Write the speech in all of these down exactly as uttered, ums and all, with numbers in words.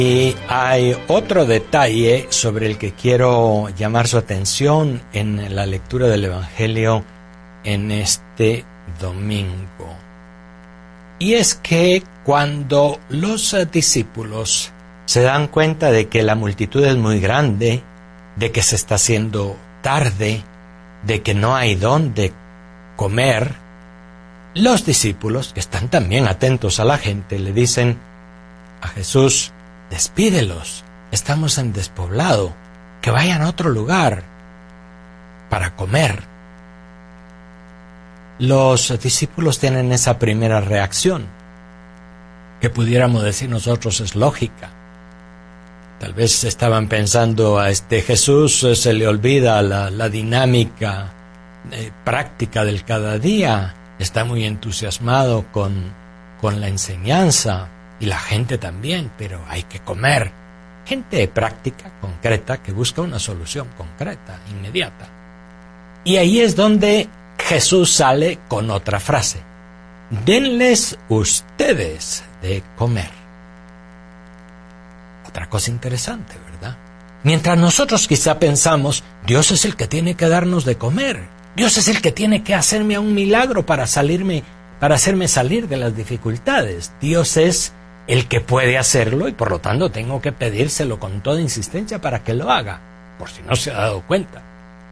Y hay otro detalle sobre el que quiero llamar su atención en la lectura del Evangelio en este domingo. Y es que cuando los discípulos se dan cuenta de que la multitud es muy grande, de que se está haciendo tarde, de que no hay dónde comer, los discípulos, que están también atentos a la gente, le dicen a Jesús: despídelos, estamos en despoblado, que vayan a otro lugar para comer. Los discípulos tienen esa primera reacción, que pudiéramos decir nosotros es lógica. Tal vez estaban pensando: a este Jesús se le olvida la, la dinámica eh, práctica del cada día, está muy entusiasmado con, con la enseñanza, y la gente también, pero hay que comer. Gente práctica, concreta, que busca una solución concreta, inmediata. Y ahí es donde Jesús sale con otra frase: denles ustedes de comer. Otra cosa interesante, ¿verdad? Mientras nosotros quizá pensamos: Dios es el que tiene que darnos de comer, Dios es el que tiene que hacerme un milagro para salirme, para hacerme salir de las dificultades. Dios es el que puede hacerlo y por lo tanto tengo que pedírselo con toda insistencia para que lo haga, por si no se ha dado cuenta.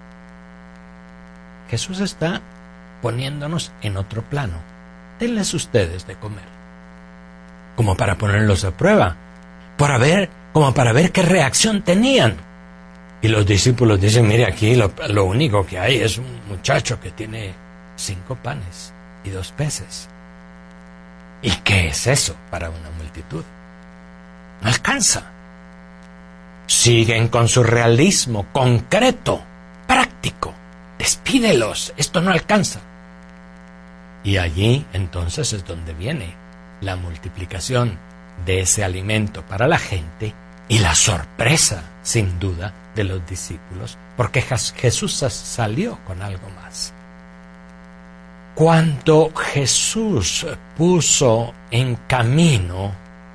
Jesús está poniéndonos en otro plano. Denles ustedes de comer, como para ponerlos a prueba, para ver, como para ver qué reacción tenían. Y los discípulos dicen: mire, aquí lo, lo único que hay es un muchacho que tiene cinco panes y dos peces. ¿Y qué es eso para una multitud? No alcanza. Siguen con su realismo concreto, práctico. Despídelos, esto no alcanza. Y allí entonces es donde viene la multiplicación de ese alimento para la gente y la sorpresa, sin duda, de los discípulos, porque Jesús salió con algo más. Cuando Jesús puso en camino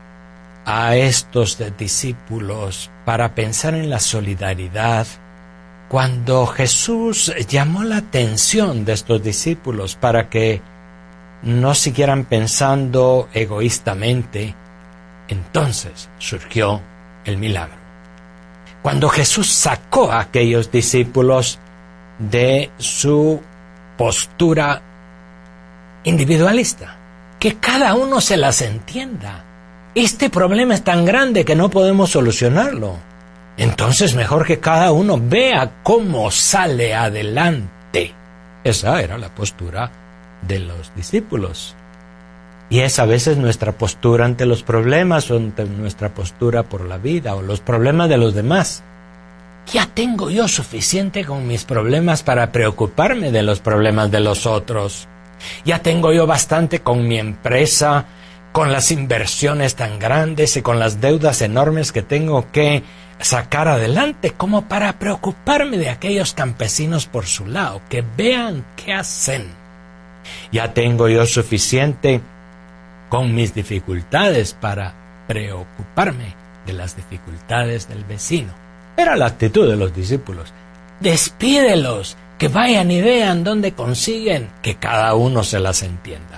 a estos discípulos para pensar en la solidaridad, cuando Jesús llamó la atención de estos discípulos para que no siguieran pensando egoístamente, entonces surgió el milagro. Cuando Jesús sacó a aquellos discípulos de su postura individualista, que cada uno se las entienda. Este problema es tan grande que no podemos solucionarlo. Entonces mejor que cada uno vea cómo sale adelante. Esa era la postura de los discípulos. Y es a veces nuestra postura ante los problemas, o ante nuestra postura por la vida, o los problemas de los demás. Ya tengo yo suficiente con mis problemas para preocuparme de los problemas de los otros. Ya tengo yo bastante con mi empresa, con las inversiones tan grandes y con las deudas enormes que tengo que sacar adelante, como para preocuparme de aquellos campesinos por su lado, que vean qué hacen. Ya tengo yo suficiente con mis dificultades para preocuparme de las dificultades del vecino. Era la actitud de los discípulos. Despídelos, que vayan y vean dónde consiguen, que cada uno se las entienda.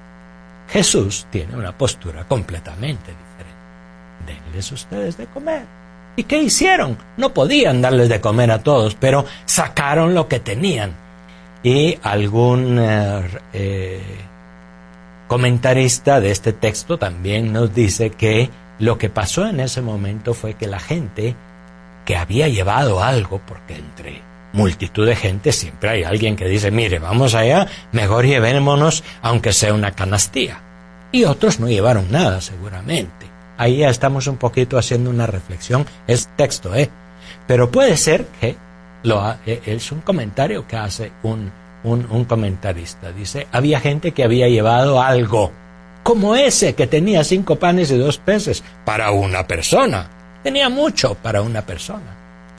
Jesús tiene una postura completamente diferente. Denles ustedes de comer. ¿Y qué hicieron? No podían darles de comer a todos, pero sacaron lo que tenían. Y algún eh, eh, comentarista de este texto también nos dice que lo que pasó en ese momento fue que la gente que había llevado algo, porque entre multitud de gente siempre hay alguien que dice: mire, vamos allá, mejor llevémonos aunque sea una canastilla. Y otros no llevaron nada, seguramente. Ahí ya estamos un poquito haciendo una reflexión, es texto, ¿eh? Pero puede ser que lo ha, es un comentario que hace un, un, un comentarista. Dice: había gente que había llevado algo, como ese que tenía cinco panes y dos peces, para una persona. Tenía mucho para una persona.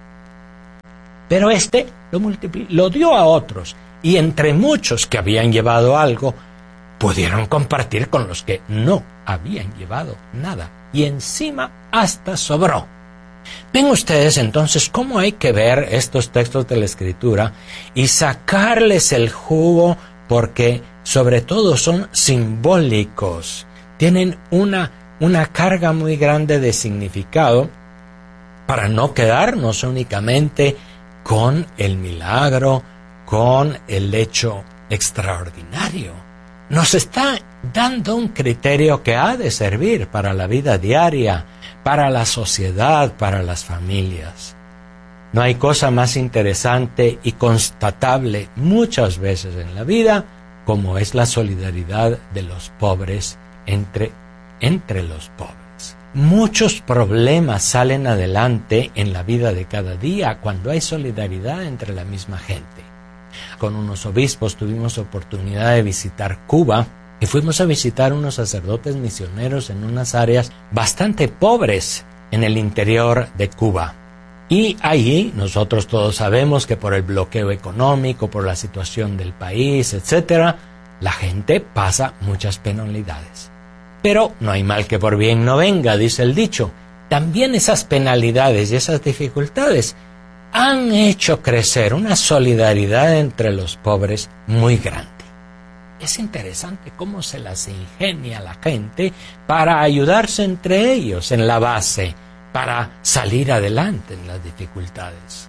Pero este lo multiplicó, lo dio a otros, y entre muchos que habían llevado algo, pudieron compartir con los que no habían llevado nada, y encima hasta sobró. Ven ustedes entonces cómo hay que ver estos textos de la Escritura y sacarles el jugo, porque sobre todo son simbólicos, tienen una, una carga muy grande de significado, para no quedarnos únicamente con el milagro, con el hecho extraordinario. Nos está dando un criterio que ha de servir para la vida diaria, para la sociedad, para las familias. No hay cosa más interesante y constatable muchas veces en la vida como es la solidaridad de los pobres entre, entre los pobres. Muchos problemas salen adelante en la vida de cada día cuando hay solidaridad entre la misma gente. Con unos obispos tuvimos oportunidad de visitar Cuba y fuimos a visitar unos sacerdotes misioneros en unas áreas bastante pobres en el interior de Cuba. Y ahí nosotros todos sabemos que por el bloqueo económico, por la situación del país, etcétera, la gente pasa muchas penalidades. Pero no hay mal que por bien no venga, dice el dicho. También esas penalidades y esas dificultades han hecho crecer una solidaridad entre los pobres muy grande. Es interesante cómo se las ingenia la gente para ayudarse entre ellos en la base, para salir adelante en las dificultades.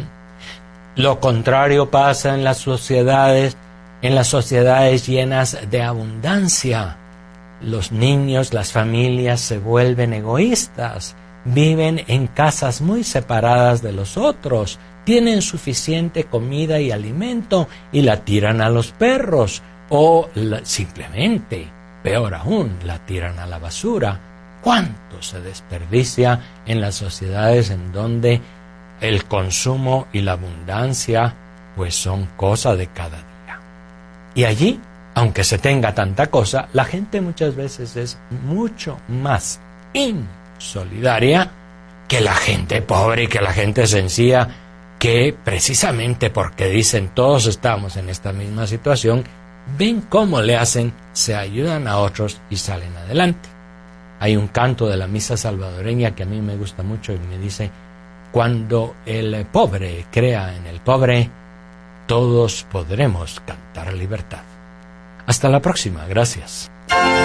¿Mm? Lo contrario pasa en las sociedades, en las sociedades llenas de abundancia. Los niños, las familias se vuelven egoístas, viven en casas muy separadas de los otros, tienen suficiente comida y alimento y la tiran a los perros o la, simplemente, peor aún, la tiran a la basura. ¿Cuánto se desperdicia en las sociedades en donde el consumo y la abundancia pues son cosa de cada día? Y allí, aunque se tenga tanta cosa, la gente muchas veces es mucho más insolidaria que la gente pobre y que la gente sencilla, que precisamente porque dicen todos estamos en esta misma situación, ven cómo le hacen, se ayudan a otros y salen adelante. Hay un canto de la misa salvadoreña que a mí me gusta mucho y me dice: cuando el pobre crea en el pobre, todos podremos cantar libertad. Hasta la próxima, gracias.